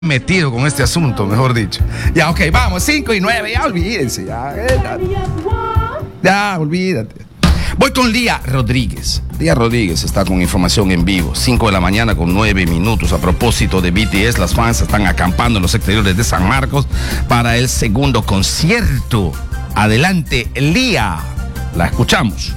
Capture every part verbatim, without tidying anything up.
metido con este asunto, mejor dicho. Ya, ok, vamos, cinco y nueve, ya olvídense, ya, ya, ya, olvídate. Voy con Lía Rodríguez. Lía Rodríguez está con información en vivo, cinco de la mañana con nueve minutos. A propósito de B T S, las fans están acampando en los exteriores de San Marcos para el segundo concierto. Adelante, Lía, la escuchamos.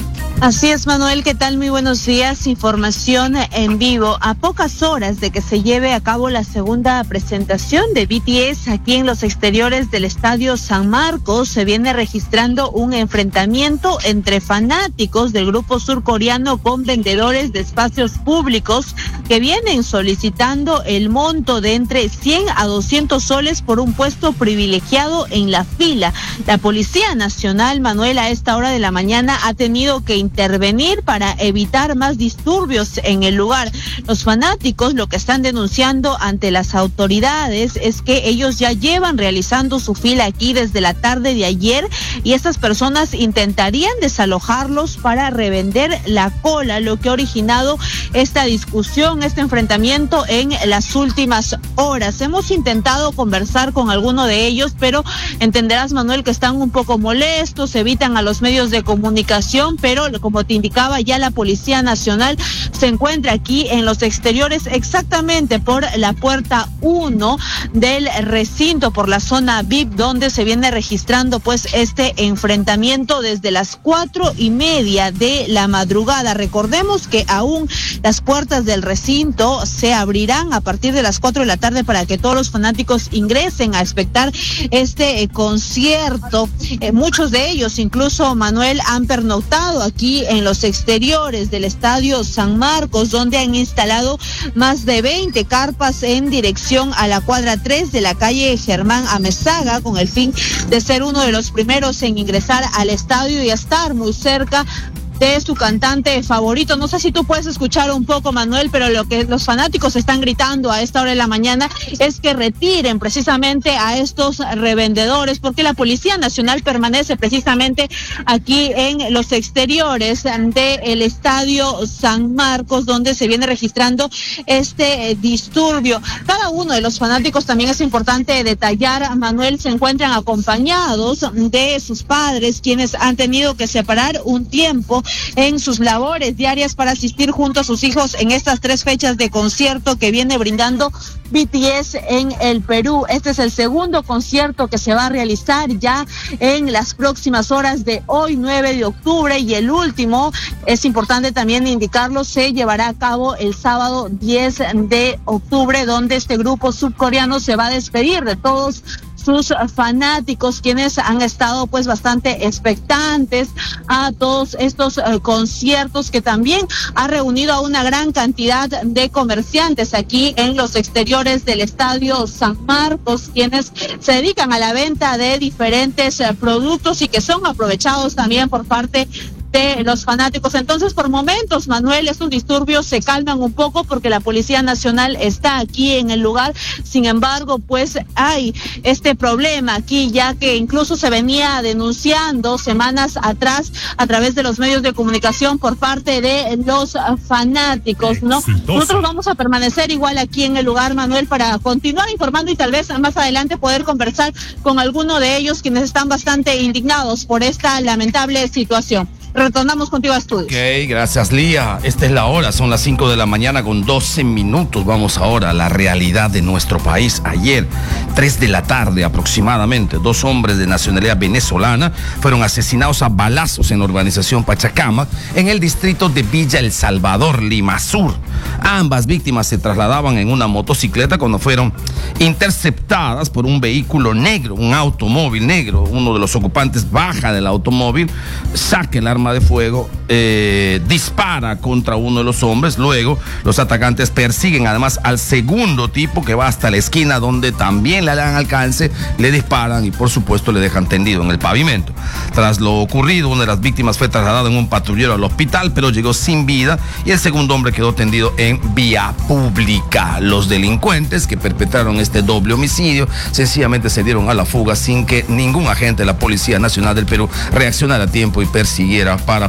Así es, Manuel, ¿qué tal? Muy buenos días. Información en vivo. A pocas horas de que se lleve a cabo la segunda presentación de B T S aquí en los exteriores del Estadio San Marcos, se viene registrando un enfrentamiento entre fanáticos del grupo surcoreano con vendedores de espacios públicos que vienen solicitando el monto de entre cien a doscientos soles por un puesto privilegiado en la fila. La Policía Nacional, Manuel, a esta hora de la mañana ha tenido que intervenir para evitar más disturbios en el lugar. Los fanáticos lo que están denunciando ante las autoridades es que ellos ya llevan realizando su fila aquí desde la tarde de ayer y estas personas intentarían desalojarlos para revender la cola, lo que ha originado esta discusión, este enfrentamiento en las últimas horas. Hemos intentado conversar con alguno de ellos, pero entenderás, Manuel, que están un poco molestos, evitan a los medios de comunicación, pero como te indicaba, ya la Policía Nacional se encuentra aquí en los exteriores, exactamente por la puerta uno del recinto, por la zona V I P, donde se viene registrando pues este enfrentamiento desde las cuatro y media de la madrugada. Recordemos que aún las puertas del recinto se abrirán a partir de las cuatro de la tarde para que todos los fanáticos ingresen a expectar este eh, concierto. Eh, muchos de ellos, incluso, Manuel, han pernoctado aquí en los exteriores del Estadio San Marcos, donde han instalado más de veinte carpas en dirección a la cuadra tres de la calle Germán Amezaga, con el fin de ser uno de los primeros en ingresar al estadio y estar muy cerca de su cantante favorito. No sé si tú puedes escuchar un poco, Manuel, pero lo que los fanáticos están gritando a esta hora de la mañana es que retiren precisamente a estos revendedores, porque la Policía Nacional permanece precisamente aquí en los exteriores del Estadio San Marcos, donde se viene registrando este eh, disturbio. Cada uno de los fanáticos, también es importante detallar, Manuel, se encuentran acompañados de sus padres, quienes han tenido que separar un tiempo en sus labores diarias para asistir junto a sus hijos en estas tres fechas de concierto que viene brindando B T S en el Perú. Este es el segundo concierto que se va a realizar ya en las próximas horas de hoy, nueve de octubre, y el último, es importante también indicarlo, se llevará a cabo el sábado diez de octubre, donde este grupo surcoreano se va a despedir de todos sus fanáticos, quienes han estado pues bastante expectantes a todos estos uh, conciertos, que también ha reunido a una gran cantidad de comerciantes aquí en los exteriores del Estadio San Marcos, quienes se dedican a la venta de diferentes uh, productos y que son aprovechados también por parte de los fanáticos. Entonces, por momentos, Manuel, estos disturbios se calman un poco porque la Policía Nacional está aquí en el lugar. Sin embargo, pues hay este problema aquí, ya que incluso se venía denunciando semanas atrás a través de los medios de comunicación por parte de los fanáticos, ¿no? Nosotros vamos a permanecer igual aquí en el lugar, Manuel, para continuar informando y tal vez más adelante poder conversar con alguno de ellos, quienes están bastante indignados por esta lamentable situación. Retornamos contigo a estudios. Ok, gracias, Lía. Esta es la hora, son las cinco de la mañana con doce minutos. Vamos ahora a la realidad de nuestro país. Ayer, tres de la tarde aproximadamente, dos hombres de nacionalidad venezolana fueron asesinados a balazos en la urbanización Pachacama, en el distrito de Villa El Salvador, Lima Sur. Ambas víctimas se trasladaban en una motocicleta cuando fueron interceptadas por un vehículo negro, un automóvil negro. Uno de los ocupantes baja del automóvil, saca el arma de fuego, eh, dispara contra uno de los hombres. Luego los atacantes persiguen además al segundo tipo, que va hasta la esquina, donde también le dan alcance, le disparan y por supuesto le dejan tendido en el pavimento. Tras lo ocurrido, una de las víctimas fue trasladada en un patrullero al hospital, pero llegó sin vida, y el segundo hombre quedó tendido en vía pública. Los delincuentes que perpetraron este doble homicidio sencillamente se dieron a la fuga sin que ningún agente de la Policía Nacional del Perú reaccionara a tiempo y persiguiera para poder capturar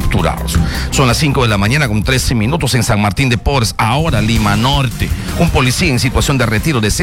capturados. Son las cinco de la mañana con trece minutos en San Martín de Porres, ahora Lima Norte. Un policía en situación de retiro de